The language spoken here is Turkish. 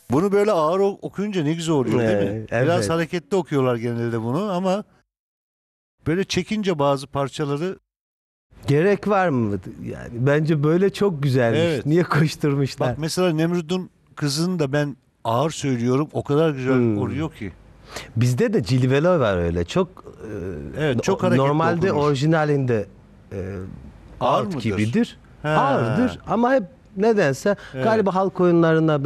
Bunu böyle ağır okuyunca ne güzel oluyor değil mi? Evet. Biraz hareketli okuyorlar genelde bunu ama böyle çekince bazı parçaları, Gerek var mı? Yani bence böyle çok güzelmiş. evet. Niye koşturmuşlar? Bak mesela Nemrut'un kızını da ben ağır söylüyorum. O kadar güzel oluyor ki. Bizde de cilveli var öyle. Çok Evet, çok hareketli normalde okunur. orijinalinde Ağır alt mıdır? gibidir. He. Ağırdır ama hep nedense Evet. galiba halk oyunlarına